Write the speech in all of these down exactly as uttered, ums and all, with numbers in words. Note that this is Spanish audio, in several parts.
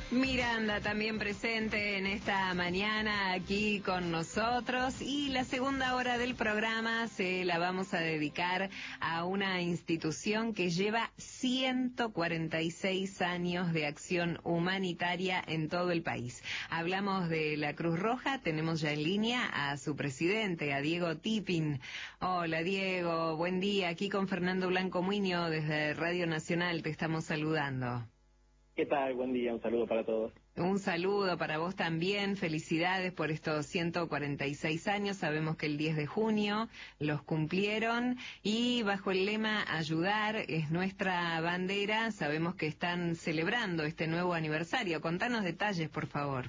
Miranda también presente en esta mañana aquí con nosotros, y la segunda hora del programa se la vamos a dedicar a una institución que lleva ciento cuarenta y seis años de acción humanitaria en todo el país. Hablamos de la Cruz Roja. Tenemos ya en línea a su presidente, a Diego Tipping. Hola Diego, buen día. Aquí con Fernando Blanco Muñoz desde Radio Nacional te estamos saludando. ¿Qué tal? Buen día, un saludo para todos. Un saludo para vos también, felicidades por estos ciento cuarenta y seis años, sabemos que el diez de junio los cumplieron, y bajo el lema Ayudar es nuestra bandera, sabemos que están celebrando este nuevo aniversario. Contanos detalles, por favor.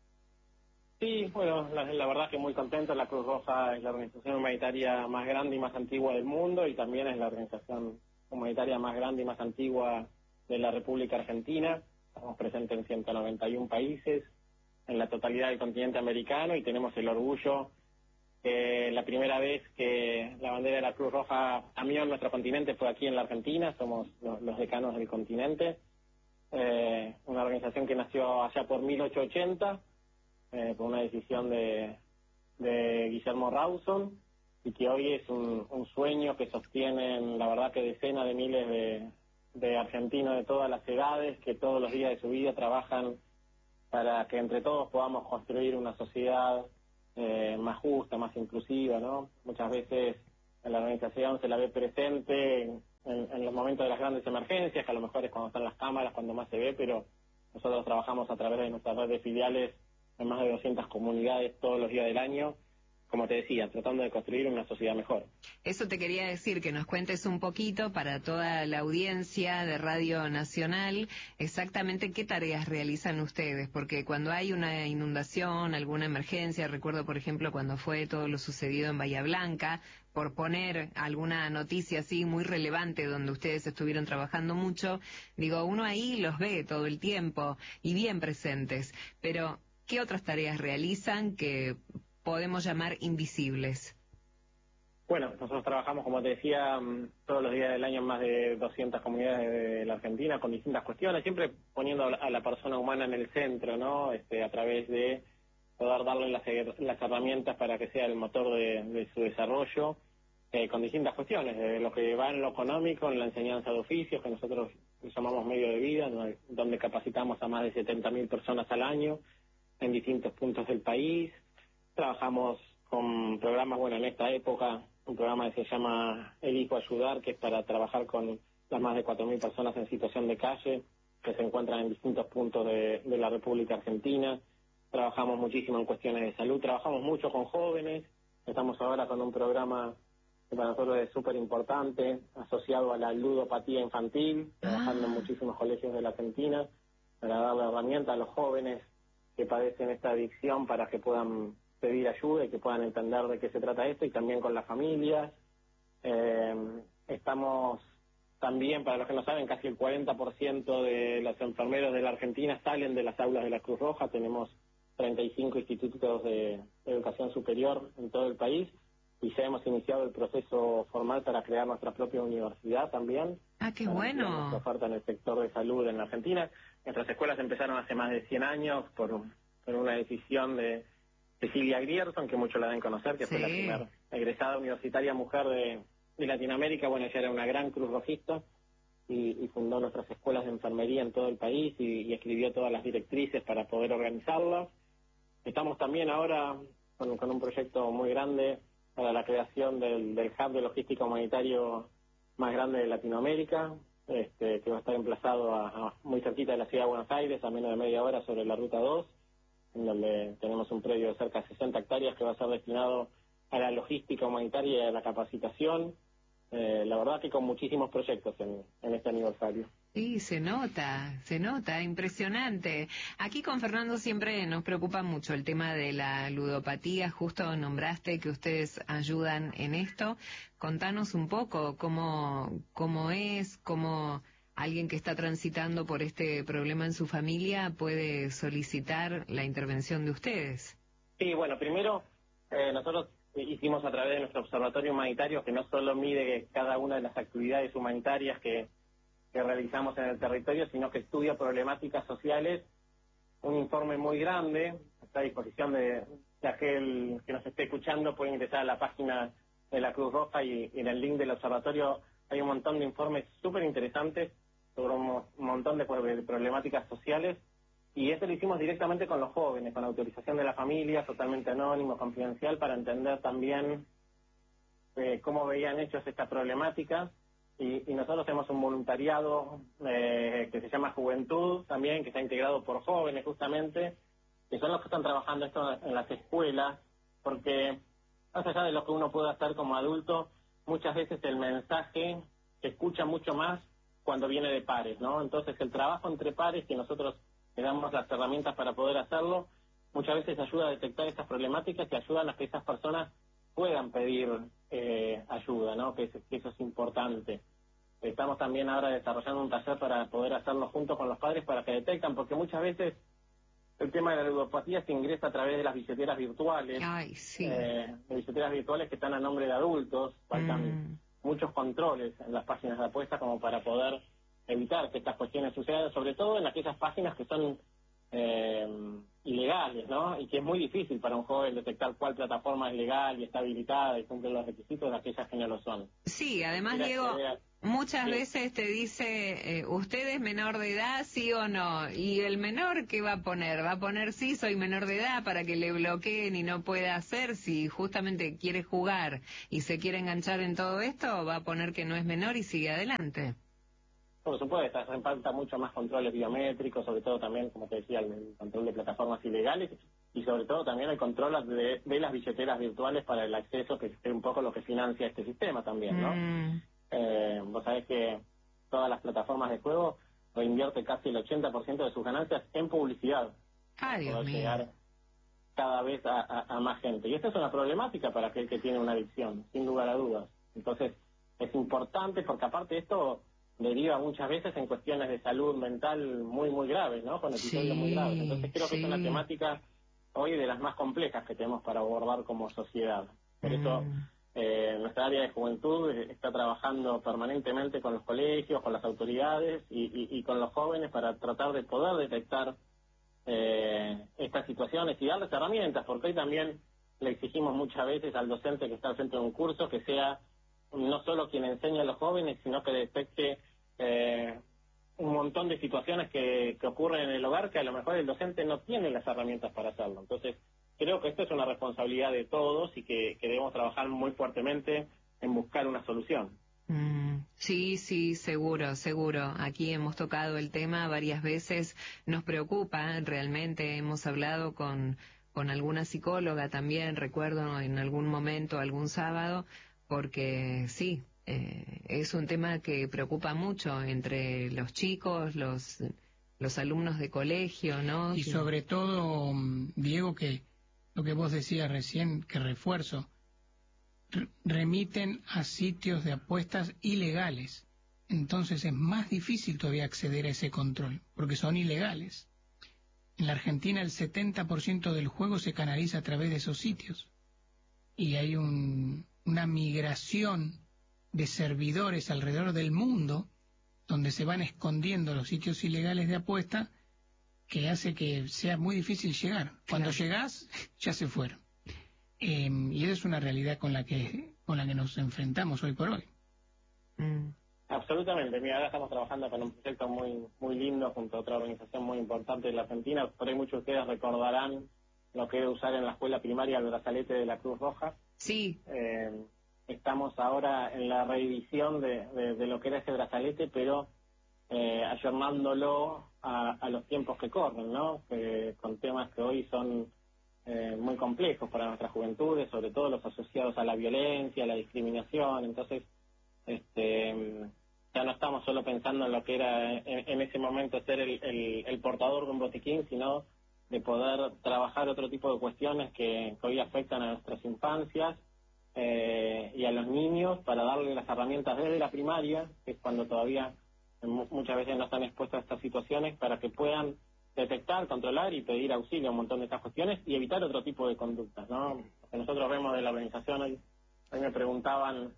Sí, bueno, la, la verdad que muy contento. La Cruz Roja es la organización humanitaria más grande y más antigua del mundo, y también es la organización humanitaria más grande y más antigua de la República Argentina. Estamos presentes en ciento noventa y uno países, en la totalidad del continente americano, y tenemos el orgullo que la primera vez que la bandera de la Cruz Roja cambió en nuestro continente fue aquí en la Argentina. Somos los, los decanos del continente. Eh, una organización que nació allá por mil ochocientos ochenta, eh, por una decisión de, de Guillermo Rawson, y que hoy es un, un sueño que sostienen, la verdad, que decenas de miles de de argentinos de todas las edades, que todos los días de su vida trabajan para que entre todos podamos construir una sociedad eh, más justa, más inclusiva, ¿no? Muchas veces en la organización se la ve presente en, en, en los momentos de las grandes emergencias, que a lo mejor es cuando están las cámaras, cuando más se ve, pero nosotros trabajamos a través de nuestra red de filiales en más de doscientas comunidades todos los días del año, como te decía, tratando de construir una sociedad mejor. Eso te quería decir, que nos cuentes un poquito para toda la audiencia de Radio Nacional, exactamente qué tareas realizan ustedes, porque cuando hay una inundación, alguna emergencia, recuerdo por ejemplo cuando fue todo lo sucedido en Bahía Blanca, por poner alguna noticia así muy relevante donde ustedes estuvieron trabajando mucho, digo, uno ahí los ve todo el tiempo y bien presentes, pero ¿qué otras tareas realizan que podemos llamar invisibles? Bueno, nosotros trabajamos, como te decía, todos los días del año en más de doscientas comunidades de la Argentina con distintas cuestiones, siempre poniendo a la persona humana en el centro, ¿no? Este, a través de poder darle las, las herramientas para que sea el motor de, de su desarrollo, eh, con distintas cuestiones, de lo que va en lo económico, en la enseñanza de oficios, que nosotros llamamos medio de vida, donde capacitamos a más de setenta mil personas al año en distintos puntos del país. Trabajamos con programas, bueno, en esta época, un programa que se llama Elijo Ayudar, que es para trabajar con las más de cuatro mil personas en situación de calle, que se encuentran en distintos puntos de, de la República Argentina. Trabajamos muchísimo en cuestiones de salud, trabajamos mucho con jóvenes. Estamos ahora con un programa que para nosotros es súper importante, asociado a la ludopatía infantil, trabajando en muchísimos colegios de la Argentina, para darle herramientas a los jóvenes que padecen esta adicción para que puedan pedir ayuda y que puedan entender de qué se trata esto, y también con las familias. Eh, estamos también, para los que no saben, casi el cuarenta por ciento de los enfermeros de la Argentina salen de las aulas de la Cruz Roja. Tenemos treinta y cinco institutos de, de educación superior en todo el país, y ya hemos iniciado el proceso formal para crear nuestra propia universidad también. ¡Ah, qué bueno! Nuestra oferta en el sector de salud en la Argentina. Nuestras escuelas empezaron hace más de cien años por, por una decisión de Cecilia Grierson, que muchos la deben conocer, que sí. Fue la primera egresada universitaria mujer de, de Latinoamérica. Bueno, ella era una gran cruz rojista y, y fundó nuestras escuelas de enfermería en todo el país y, y escribió todas las directrices para poder organizarlas. Estamos también ahora con, con un proyecto muy grande para la creación del, del hub de logística humanitario más grande de Latinoamérica, este, que va a estar emplazado a, a muy cerquita de la ciudad de Buenos Aires, a menos de media hora sobre la Ruta dos, en donde tenemos un predio de cerca de sesenta hectáreas que va a ser destinado a la logística humanitaria y a la capacitación. Eh, la verdad que con muchísimos proyectos en, en este aniversario. Sí, se nota, se nota, impresionante. Aquí con Fernando siempre nos preocupa mucho el tema de la ludopatía. Justo nombraste que ustedes ayudan en esto. Contanos un poco cómo, cómo es, cómo alguien que está transitando por este problema en su familia puede solicitar la intervención de ustedes. Sí, bueno, primero eh, nosotros hicimos a través de nuestro observatorio humanitario, que no solo mide cada una de las actividades humanitarias que, que realizamos en el territorio, sino que estudia problemáticas sociales un informe muy grande, está a disposición de, de aquel que nos esté escuchando, puede ingresar a la página de la Cruz Roja y, y en el link del observatorio hay un montón de informes súper interesantes sobre un, un montón de problemáticas sociales, y esto lo hicimos directamente con los jóvenes, con autorización de la familia, totalmente anónimo, confidencial, para entender también eh, cómo veían ellos esta problemática. Y, y nosotros tenemos un voluntariado eh, que se llama Juventud también, que está integrado por jóvenes justamente, que son los que están trabajando esto en las escuelas, porque más allá de lo que uno pueda hacer como adulto, muchas veces el mensaje se escucha mucho más cuando viene de pares, ¿no? Entonces el trabajo entre pares, que nosotros le damos las herramientas para poder hacerlo, muchas veces ayuda a detectar estas problemáticas y ayudan a que esas personas puedan pedir eh, ayuda, ¿no? Que, que eso es importante. Estamos también ahora desarrollando un taller para poder hacerlo junto con los padres para que detectan, porque muchas veces el tema de la ludopatía se ingresa a través de las billeteras virtuales. Ay, sí. Eh, de billeteras virtuales que están a nombre de adultos, faltan mm. muchos controles en las páginas de apuestas como para poder evitar que estas cuestiones sucedan, sobre todo en aquellas páginas que son eh, ilegales, ¿no? Y que es muy difícil para un joven detectar cuál plataforma es legal y está habilitada y cumple los requisitos de aquellas que no lo son. Sí, además, Mira, Diego, muchas sí. veces te dice, eh, ¿usted es menor de edad, sí o no? Y el menor, ¿qué va a poner? Va a poner sí, soy menor de edad, para que le bloqueen y no pueda hacer. Si justamente quiere jugar y se quiere enganchar en todo esto, va a poner que no es menor y sigue adelante. Por supuesto, hace falta mucho más controles biométricos, sobre todo también, como te decía, el control de plataformas ilegales y sobre todo también el control de, de las billeteras virtuales para el acceso, que es un poco lo que financia este sistema también, ¿no? Mm. Eh, vos sabés que todas las plataformas de juego reinvierte casi el ochenta por ciento de sus ganancias en publicidad. Ay, para poder Dios mío. llegar cada vez a, a, a más gente. Y esta es una problemática para aquel que tiene una adicción, sin lugar a dudas. Entonces, es importante porque aparte esto deriva muchas veces en cuestiones de salud mental muy, muy graves, ¿no? Con episodios sí, muy graves. Entonces creo sí. que es una temática hoy de las más complejas que tenemos para abordar como sociedad. Por mm. eso eh, nuestra área de juventud está trabajando permanentemente con los colegios, con las autoridades y, y, y con los jóvenes para tratar de poder detectar eh, estas situaciones y darles herramientas, porque hoy también le exigimos muchas veces al docente que está al frente de un curso que sea no solo quien enseña a los jóvenes, sino que detecte eh, un montón de situaciones que, que ocurren en el hogar que a lo mejor el docente no tiene las herramientas para hacerlo. Entonces, creo que esto es una responsabilidad de todos y que, que debemos trabajar muy fuertemente en buscar una solución. Mm, sí, sí, seguro, seguro. Aquí hemos tocado el tema varias veces. Nos preocupa, realmente hemos hablado con, con alguna psicóloga también, recuerdo en algún momento, algún sábado, porque sí, eh, es un tema que preocupa mucho entre los chicos, los los alumnos de colegio, ¿no? Y sobre todo, Diego, que lo que vos decías recién, que refuerzo, remiten a sitios de apuestas ilegales. Entonces es más difícil todavía acceder a ese control, porque son ilegales. En la Argentina el setenta por ciento del juego se canaliza a través de esos sitios. Y hay un, una migración de servidores alrededor del mundo donde se van escondiendo los sitios ilegales de apuesta, que hace que sea muy difícil llegar. Cuando claro. llegás, ya se fueron. Eh, y esa es una realidad con la que con la que nos enfrentamos hoy por hoy. Mm. Absolutamente. Mira, ahora estamos trabajando con un proyecto muy muy lindo junto a otra organización muy importante de la Argentina. Por ahí muchos de ustedes recordarán lo que era usar en la escuela primaria el brazalete de la Cruz Roja. Sí. Eh, estamos ahora en la reedición de, de, de lo que era ese brazalete, pero eh, ayornándolo a, a los tiempos que corren, ¿no? Que, con temas que hoy son eh, muy complejos para nuestras juventudes, sobre todo los asociados a la violencia, a la discriminación. Entonces, este ya no estamos solo pensando en lo que era en, en ese momento ser el, el, el portador de un botiquín, sino de poder trabajar otro tipo de cuestiones que, que hoy afectan a nuestras infancias eh, y a los niños, para darle las herramientas desde la primaria, que es cuando todavía muchas veces no están expuestos a estas situaciones, para que puedan detectar, controlar y pedir auxilio a un montón de estas cuestiones y evitar otro tipo de conductas, ¿no? Lo que nosotros vemos de la organización, hoy, hoy me preguntaban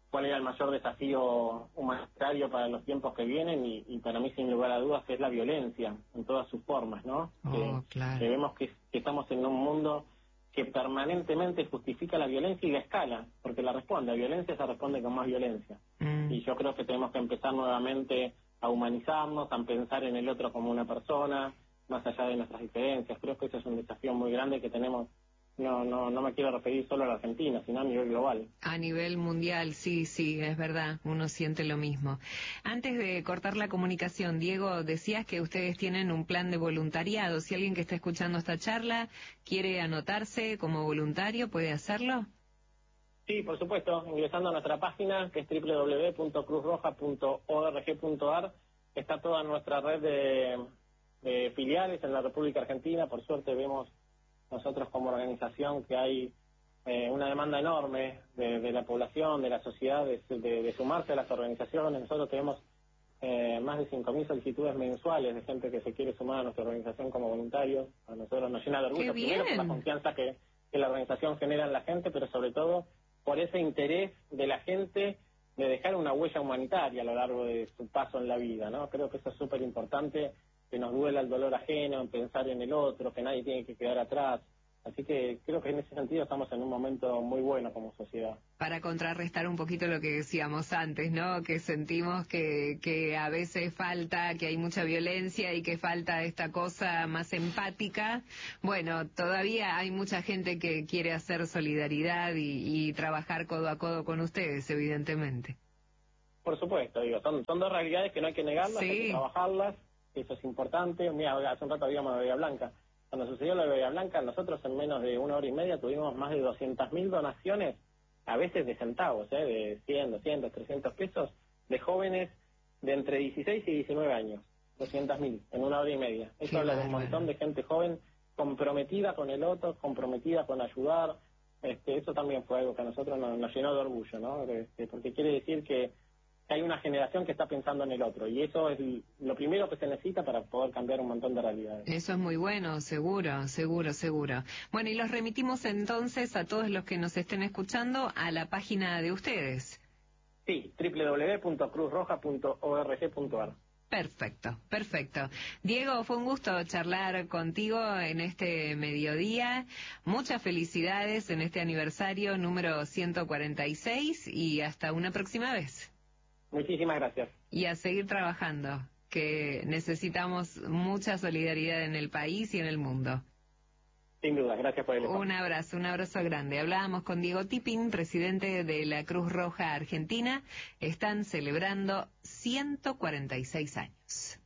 cuál era el mayor desafío humanitario para los tiempos que vienen y, y para mí sin lugar a dudas es la violencia en todas sus formas, ¿no? Oh, que, claro. que vemos que, que estamos en un mundo que permanentemente justifica la violencia y la escala, porque la responde a violencia se responde con más violencia. Mm. Y yo creo que tenemos que empezar nuevamente a humanizarnos, a pensar en el otro como una persona, más allá de nuestras diferencias. Creo que ese es un desafío muy grande que tenemos. No, no, no me quiero referir solo a la Argentina, sino a nivel global. A nivel mundial, sí, sí, es verdad, uno siente lo mismo. Antes de cortar la comunicación, Diego, decías que ustedes tienen un plan de voluntariado. Si alguien que está escuchando esta charla quiere anotarse como voluntario, ¿puede hacerlo? Sí, por supuesto, ingresando a nuestra página, que es doble u doble u doble u punto cruz roja punto org punto a r, está toda nuestra red de, de filiales en la República Argentina. Por suerte vemos nosotros como organización que hay eh, una demanda enorme de, de la población, de la sociedad, de, de, de sumarse a las organizaciones. Nosotros tenemos eh, más de cinco mil solicitudes mensuales de gente que se quiere sumar a nuestra organización como voluntarios. A nosotros nos llena de orgullo, primero por la confianza que, que la organización genera en la gente, pero sobre todo por ese interés de la gente de dejar una huella humanitaria a lo largo de su paso en la vida, ¿no? Creo que eso es súper importante, que nos duela el dolor ajeno, en pensar en el otro, que nadie tiene que quedar atrás. Así que creo que en ese sentido estamos en un momento muy bueno como sociedad. Para contrarrestar un poquito lo que decíamos antes, ¿no? Que sentimos que, que a veces falta, que hay mucha violencia y que falta esta cosa más empática. Bueno, todavía hay mucha gente que quiere hacer solidaridad y, y trabajar codo a codo con ustedes, evidentemente. Por supuesto, digo, son, son dos realidades que no hay que negarlas, sí. Hay que trabajarlas. Eso es importante. Mira, hace un rato habíamos de Bahía Blanca. Cuando sucedió lo de Bahía Blanca, nosotros en menos de una hora y media tuvimos más de doscientas mil donaciones, a veces de centavos, ¿eh? De cien, doscientos, trescientos pesos, de jóvenes de entre dieciséis y diecinueve años. doscientas mil en una hora y media. Eso Qué habla de un montón de gente joven comprometida con el otro, comprometida con ayudar. Este, eso también fue algo que a nosotros nos, nos llenó de orgullo, ¿no? Este, porque quiere decir que hay una generación que está pensando en el otro y eso es lo primero que se necesita para poder cambiar un montón de realidades. Eso es muy bueno, seguro, seguro, seguro. Bueno, y los remitimos entonces a todos los que nos estén escuchando a la página de ustedes. Sí, doble u doble u doble u punto cruz roja punto org punto a r. Perfecto, perfecto. Diego, fue un gusto charlar contigo en este mediodía. Muchas felicidades en este aniversario número ciento cuarenta y seis y hasta una próxima vez. Muchísimas gracias. Y a seguir trabajando, que necesitamos mucha solidaridad en el país y en el mundo. Sin duda, gracias por el espacio. Un abrazo, un abrazo grande. Hablábamos con Diego Tipping, presidente de la Cruz Roja Argentina. Están celebrando ciento cuarenta y seis años.